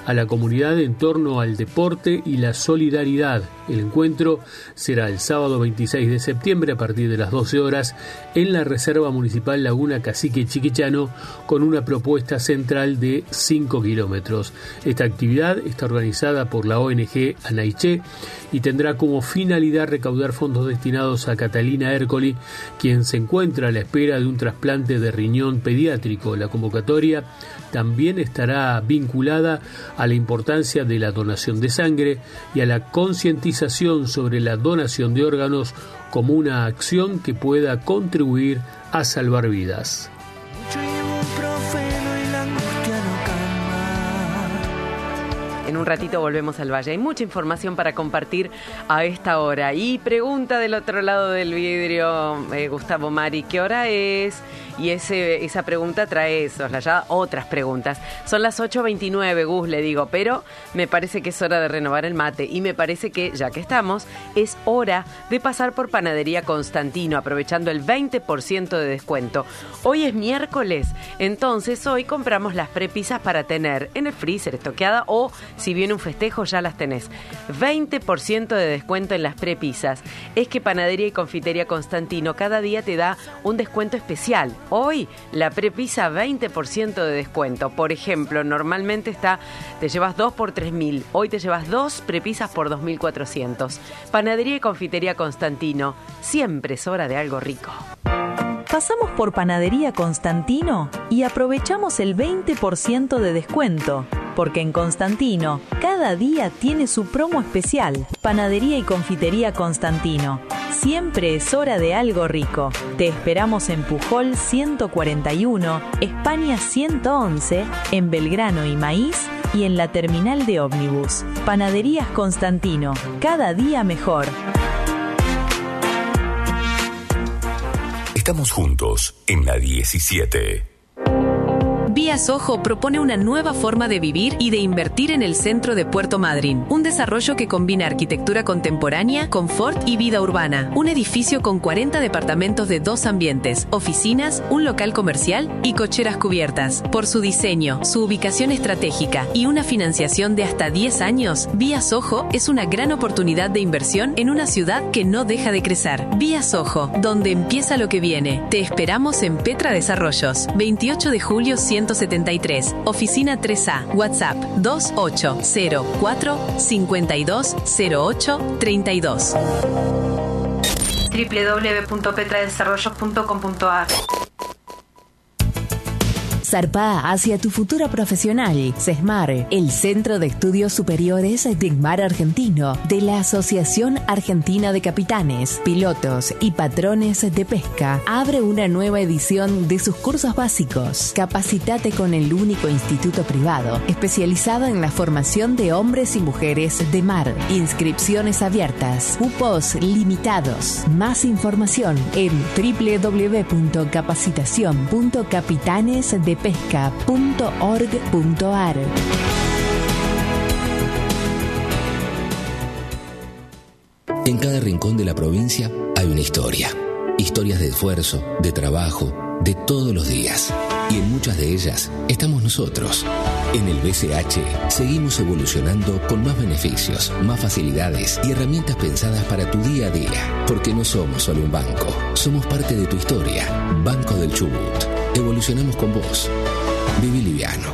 a la comunidad en torno al deporte y la solidaridad. El encuentro será el sábado 26 de septiembre a partir de las 12 horas en la Reserva Municipal Laguna Cacique Chiquichano, con una propuesta central de 5 kilómetros. Esta actividad está organizada por la ONG Anaiché y tendrá como finalidad recaudar fondos destinados a Catalina Ercoli, quien se encuentra a la espera de un trasplante de riñón pediátrico. La convocatoria también estará vinculada a la importancia de la donación de sangre y a la concientización sobre la donación de órganos como una acción que pueda contribuir a salvar vidas. En un ratito volvemos al Valle. Hay mucha información para compartir a esta hora. Y pregunta del otro lado del vidrio, Gustavo Mari, ¿qué hora es? Y esa pregunta trae ya otras preguntas. Son las 8:29, Gus, le digo, pero me parece que es hora de renovar el mate. Y me parece que, ya que estamos, es hora de pasar por Panadería Constantino, aprovechando el 20% de descuento. Hoy es miércoles, entonces hoy compramos las prepisas para tener en el freezer estoqueada, o si viene un festejo ya las tenés. 20% de descuento en las prepisas. Es que Panadería y Confitería Constantino cada día te da un descuento especial. Hoy la prepisa 20% de descuento. Por ejemplo, normalmente te llevas 2 por 3.000. Hoy te llevas 2 prepisas por 2.400. Panadería y Confitería Constantino. Siempre es hora de algo rico. Pasamos por Panadería Constantino y aprovechamos el 20% de descuento. Porque en Constantino, cada día tiene su promo especial. Panadería y Confitería Constantino. Siempre es hora de algo rico. Te esperamos en Pujol 141, España 111, en Belgrano y Maíz y en la terminal de ómnibus. Panaderías Constantino. Cada día mejor. Estamos juntos en la 17. Vía Soho propone una nueva forma de vivir y de invertir en el centro de Puerto Madryn. Un desarrollo que combina arquitectura contemporánea, confort y vida urbana. Un edificio con 40 departamentos de 2 ambientes, oficinas, un local comercial y cocheras cubiertas. Por su diseño, su ubicación estratégica y una financiación de hasta 10 años, Vía Soho es una gran oportunidad de inversión en una ciudad que no deja de crecer. Vía Soho, donde empieza lo que viene. Te esperamos en Petra Desarrollos, 28 de julio 173, oficina 3A, WhatsApp 2804 520832. www.petradesarrollos.com.ar. Zarpá hacia tu futuro profesional. CESMAR, el Centro de Estudios Superiores de Mar Argentino, de la Asociación Argentina de Capitanes, Pilotos y Patrones de Pesca, abre una nueva edición de sus cursos básicos. Capacitate con el único instituto privado especializado en la formación de hombres y mujeres de mar. Inscripciones abiertas. Cupos limitados. Más información en www.capacitacion.capitanesdepesca.org.ar. En cada rincón de la provincia hay una historia. Historias de esfuerzo, de trabajo, de todos los días. Y en muchas de ellas estamos nosotros. En el BCH seguimos evolucionando con más beneficios, más facilidades y herramientas pensadas para tu día a día. Porque no somos solo un banco, somos parte de tu historia. Banco del Chubut. Evolucionamos con vos. Viví liviano.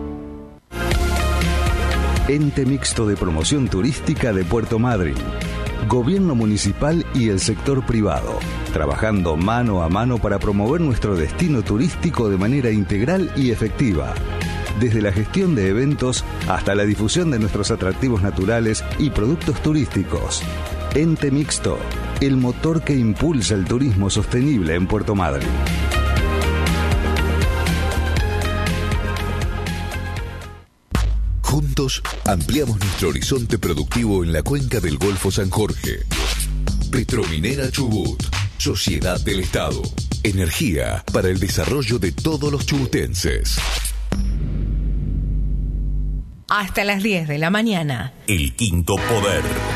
Ente Mixto de Promoción Turística de Puerto Madryn. Gobierno municipal y el sector privado, trabajando mano a mano para promover nuestro destino turístico de manera integral y efectiva. Desde la gestión de eventos hasta la difusión de nuestros atractivos naturales y productos turísticos. Ente Mixto, el motor que impulsa el turismo sostenible en Puerto Madryn. Juntos ampliamos nuestro horizonte productivo en la cuenca del Golfo San Jorge. Petrominera Chubut, Sociedad del Estado. Energía para el desarrollo de todos los chubutenses. Hasta las 10 de la mañana. El Quinto Poder.